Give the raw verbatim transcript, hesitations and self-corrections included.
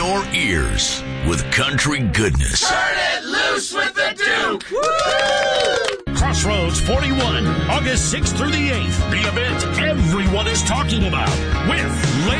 your ears with country goodness. Turn it loose with the Duke! Woo! Crossroads forty-one, August sixth through the eighth. The event everyone is talking about with